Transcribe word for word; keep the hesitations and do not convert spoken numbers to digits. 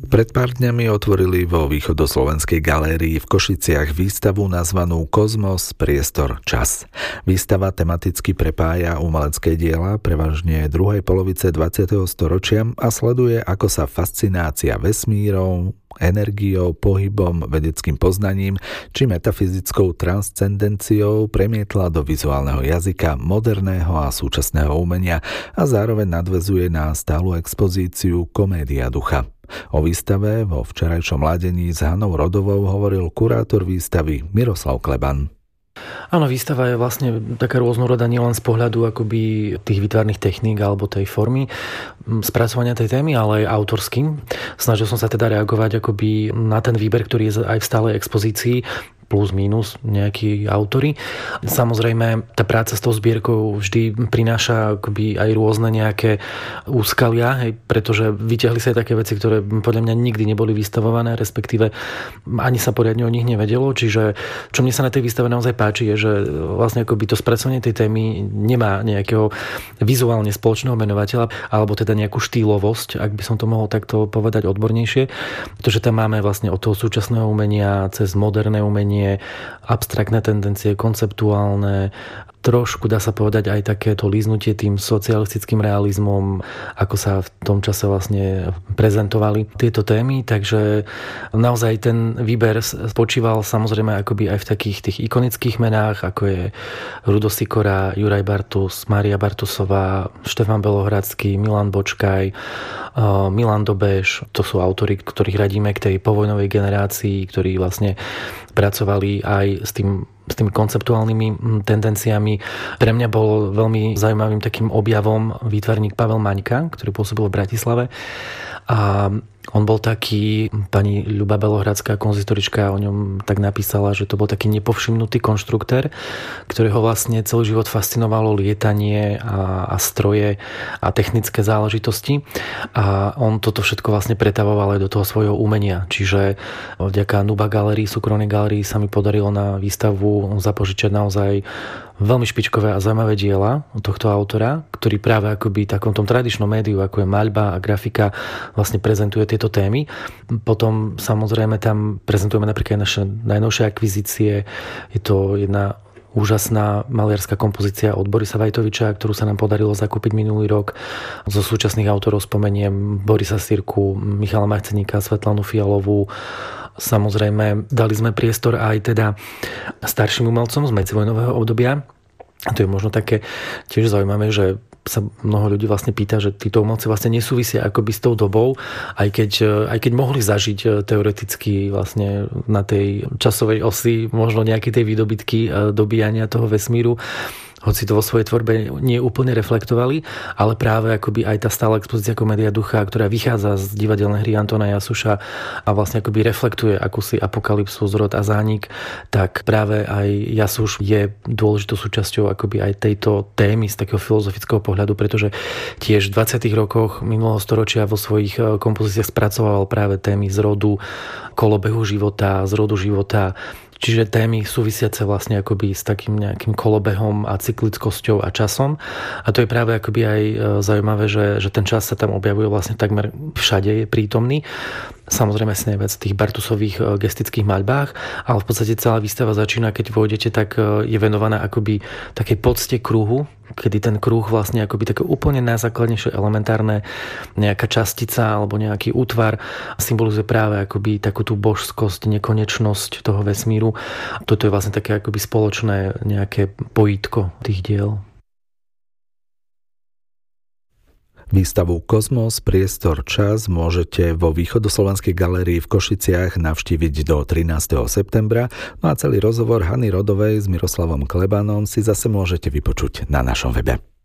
Pred pár dňami otvorili vo Východoslovenskej galérii v Košiciach výstavu nazvanú Kozmos, priestor, čas. Výstava tematicky prepája umelecké diela prevažne druhej polovice dvadsiateho storočia a sleduje, ako sa fascinácia vesmírom, energiou, pohybom, vedeckým poznaním či metafyzickou transcendenciou premietla do vizuálneho jazyka moderného a súčasného umenia a zároveň nadväzuje na stálu expozíciu Komédia ducha. O výstave vo včerajšom ladení s Hanou Rodovou hovoril kurátor výstavy Miroslav Kleban. Áno, výstava je vlastne taká rôznorodá nielen z pohľadu akoby tých výtvarných techník alebo tej formy spracovania tej témy, ale aj autorským. Snažil som sa teda reagovať akoby na ten výber, ktorý je aj v stálej expozícii, plus minus nejakí autory. Samozrejme, tá práca s tou zbierkou vždy prináša akoby aj rôzne nejaké úskalia, hej, pretože vyťahli sa aj také veci, ktoré podľa mňa nikdy neboli vystavované, respektíve ani sa poriadne o nich nevedelo. Čiže čo mne sa na tej výstave naozaj páči, je, že vlastne akoby to spracovanie tej témy nemá nejakého vizuálne spoločného menovateľa, alebo teda nejakú štýlovosť, ak by som to mohol takto povedať odbornejšie, pretože tam máme vlastne od toho súčasného umenia cez moderné umenie, abstraktné tendencie, konceptuálne, trošku dá sa povedať aj takéto líznutie tým socialistickým realizmom, ako sa v tom čase vlastne prezentovali tieto témy, takže naozaj ten výber spočíval samozrejme akoby aj v takých tých ikonických menách, ako je Rudo Sikora, Juraj Bartus, Mária Bartusová, Štefan Belohradský, Milan Bočkaj, Milan Dobeš. To sú autori, ktorých radíme k tej povojnovej generácii, ktorí vlastne pracovali aj s tým s tými konceptuálnymi tendenciami. Pre mňa bol veľmi zaujímavým takým objavom výtvarník Pavel Maňka, ktorý pôsobil v Bratislave. A on bol taký, pani Ľuba Belohradská, konzitorička, o ňom tak napísala, že to bol taký nepovšimnutý konštruktér, ktorého vlastne celý život fascinovalo lietanie a, a stroje a technické záležitosti. A on toto všetko vlastne pretavoval aj do toho svojho umenia. Čiže vďaka Nuba Galerii, súkromnej galerii sa mi podarilo na výstavu zapožičať naozaj veľmi špičkové a zaujímavé diela od tohto autora, ktorý práve akoby takom tom tradičnom médiu, ako je maľba a grafika, vlastne prezentuje tieto témy. Potom samozrejme tam prezentujeme napríklad aj naše najnovšie akvizície. Je to jedna úžasná maliarská kompozícia od Borisa Vajtoviča, ktorú sa nám podarilo zakúpiť minulý rok. Zo súčasných autorov spomeniem Borisa Sirku, Michala Machceníka, Svetlanu Fialovú. Samozrejme, dali sme priestor aj teda starším umelcom z medzivojnového obdobia. A to je možno také tiež zaujímavé, že sa mnoho ľudí vlastne pýta, že títo umelci vlastne nesúvisia akoby s tou dobou, aj keď, aj keď mohli zažiť teoreticky vlastne na tej časovej osi možno nejaké tej výdobytky dobíjania toho vesmíru, hoci to vo svojej tvorbe nie úplne reflektovali, ale práve akoby aj tá stála expozícia Komédia ducha, ktorá vychádza z divadelnej hry Antona Jasuša a vlastne akoby reflektuje akúsi apokalypsu, zrod a zánik, tak práve aj Jasuš je dôležitou súčasťou akoby aj tejto témy z takého filozofického pohľadu, pretože tiež v dvadsiatych rokoch minulého storočia vo svojich kompozíciách spracoval práve témy zrodu, kolobehu života, zrodu života. Čiže témy súvisiace vlastne akoby s takým nejakým kolobehom a cyklickosťou a časom. A to je práve akoby aj zaujímavé, že, že ten čas sa tam objavuje vlastne takmer všade, je prítomný. Samozrejme si najviac v tých Bartusových gestických maľbách, ale v podstate celá výstava začína, keď vôjdete, tak je venovaná akoby takej pocte kruhu, kedy ten kruh vlastne akoby také úplne najzákladnejšie elementárne nejaká častica alebo nejaký útvar symbolizuje práve akoby takú tú božskosť, nekonečnosť toho vesmíru. Toto je vlastne také akoby spoločné nejaké pojítko tých diel. Výstavu Kozmos, priestor, čas môžete vo Východoslovenskej galérii v Košiciach navštíviť do trinásteho septembra, no a celý rozhovor Hany Rodovej s Miroslavom Klebanom si zase môžete vypočuť na našom webe.